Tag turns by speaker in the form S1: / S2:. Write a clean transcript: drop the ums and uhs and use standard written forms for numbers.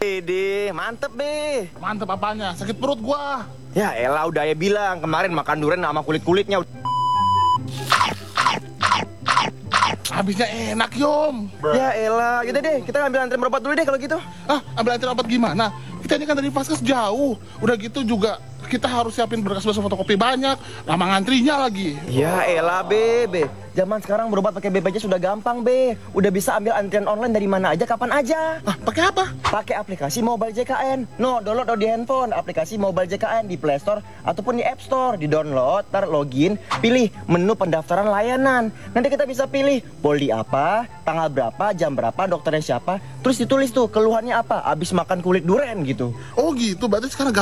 S1: Deh, mantep Be.
S2: Mantep apanya? Sakit perut gua.
S1: Ya elah udah ya bilang kemarin makan durian sama kulit-kulitnya.
S2: Habisnya enak, Yom.
S1: Ya elah, gitu deh, kita ambil antrian berobat dulu deh kalau gitu.
S2: Ah, ambil antrian obat gimana? Kita ini kan dari Vaskes jauh. Udah gitu juga kita harus siapin berkas-berkas fotokopi banyak. Lama ngantrinya lagi.
S1: Ya elah Be. Zaman sekarang berobat pakai BPJS sudah gampang Be. Udah bisa ambil antrian online dari mana aja, kapan aja.
S2: Ah, pakai apa?
S1: Pakai aplikasi Mobile JKN. Download di handphone aplikasi Mobile JKN di Play Store ataupun di App Store. Di download, login, pilih menu pendaftaran layanan. Nanti kita bisa pilih poli apa, tanggal berapa, jam berapa, dokternya siapa. Terus ditulis tuh keluhannya apa, abis makan kulit durian gitu.
S2: Oh gitu, berarti sekarang